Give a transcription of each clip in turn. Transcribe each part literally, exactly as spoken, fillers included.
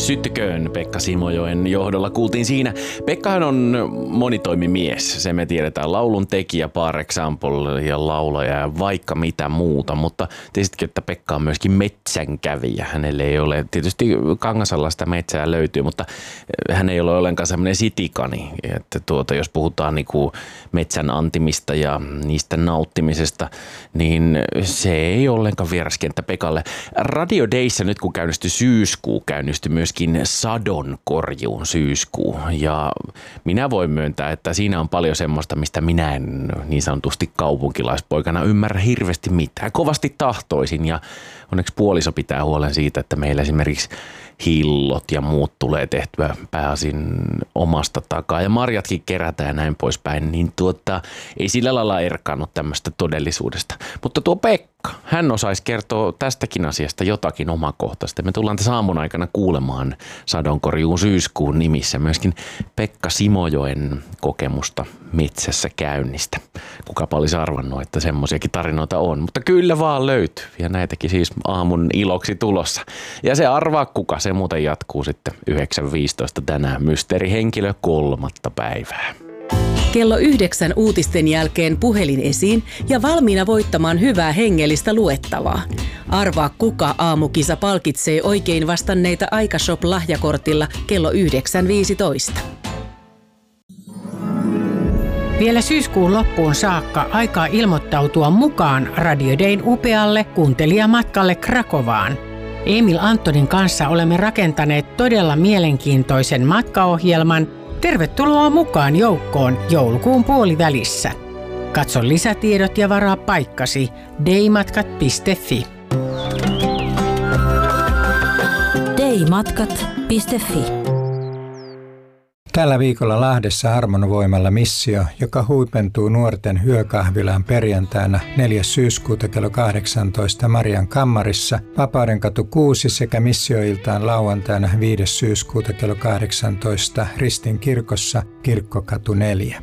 Syttyköön Pekka Simojoen johdolla kuultiin siinä. Pekkahan on monitoimimies, se me tiedetään, laulun tekijä, par example ja laulaja ja vaikka mitä muuta, mutta tiesitkö, että Pekka on myöskin metsänkävijä. Hänelle ei ole, tietysti Kangasalla sitä metsää löytyy, mutta hän ei ole ollenkaan semmoinen sitikani, että tuota, jos puhutaan niinku metsän antimista ja niistä nauttimisesta, niin se ei ollenkaan vieraskenttä Pekalle. Radio Dayssä nyt kun käynnistyi syyskuu, käynnistyi myöskin sadon korjuun syyskuu ja minä voin myöntää, että siinä on paljon semmoista, mistä minä en niin sanotusti kaupunkilaispoikana ymmärrä hirveästi mitään. Kovasti tahtoisin ja onneksi puoliso pitää huolen siitä, että meillä esimerkiksi hillot ja muut tulee tehtyä pääasin omasta takaa ja marjatkin kerätään ja näin poispäin, niin tuota, ei sillä lailla erkaannut tämmöistä todellisuudesta. Mutta tuo Pekka, hän osaisi kertoa tästäkin asiasta jotakin omakohtaista. Me tullaan tässä aamun aikana kuulemaan sadonkorjuun syyskuun nimissä myöskin Pekka Simojoen kokemusta metsässä käynnistä. Kukapa olisi arvannut, että semmoisiakin tarinoita on, mutta kyllä vaan löytyy ja näitäkin siis aamun iloksi tulossa. Ja se arvaa kuka, se muuten jatkuu sitten yhdeksän viisitoista tänään mysteerihenkilö kolmatta päivää. Kello yhdeksän uutisten jälkeen puhelin esiin ja valmiina voittamaan hyvää hengellistä luettavaa. Arvaa kuka aamukisa palkitsee oikein vastanneita Aikashop-lahjakortilla kello yhdeksän viisitoista. Vielä syyskuun loppuun saakka aikaa ilmoittautua mukaan Radio Dayn upealle kuuntelijamatkalle Krakovaan. Emil Antonin kanssa olemme rakentaneet todella mielenkiintoisen matkaohjelman. Tervetuloa mukaan joukkoon joulukuun puolivälissä. Katso lisätiedot ja varaa paikkasi daymatkat piste fi. daymatkat piste fi. Tällä viikolla Lahdessa Armon voimalla missio, joka huipentuu nuorten yökahvilaan perjantaina neljäs syyskuuta kello kahdeksantoista Marian kammarissa, Vapaudenkatu kuusi sekä missioiltaan lauantaina viides syyskuuta kello kahdeksantoista Ristin kirkossa Kirkkokatu neljä.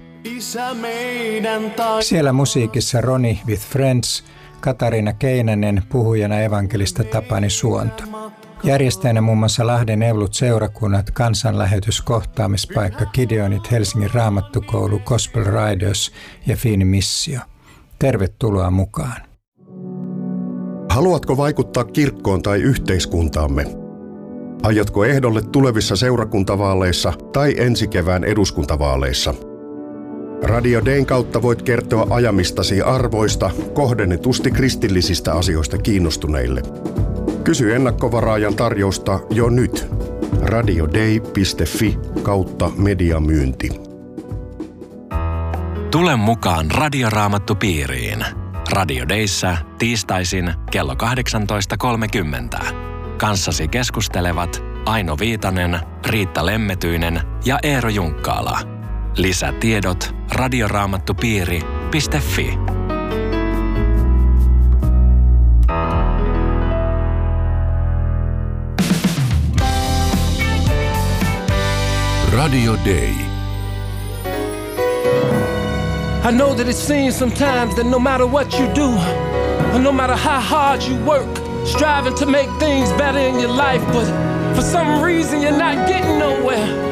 Siellä musiikissa Roni with Friends, Katariina Keinänen, puhujana evankelista Tapani Suonto. Järjestäjänä muun muassa Lahden Evlut seurakunnat, kansanlähetys, kohtaamispaikka, Gideonit, Helsingin Raamattukoulu, Gospel Riders ja Fiini Missio. Tervetuloa mukaan. Haluatko vaikuttaa kirkkoon tai yhteiskuntaamme? Aiotko ehdolle tulevissa seurakuntavaaleissa tai ensi kevään eduskuntavaaleissa? Radio Dayn kautta voit kertoa ajamistasi arvoista kohdennetusti kristillisistä asioista kiinnostuneille. Kysy ennakkovaraajan tarjousta jo nyt. radioday piste fi kautta mediamyynti. Tule mukaan Radioraamattupiiriin. Radio Dayssä tiistaisin kello kahdeksantoista kolmekymmentä. Kanssasi keskustelevat Aino Viitanen, Riitta Lemmetyinen ja Eero Junkkaala. Lisätiedot radioraamattupiiri piste fi. Radio Day. I know that it seems sometimes that no matter what you do, and no matter how hard you work, striving to make things better in your life, but for some reason you're not getting nowhere.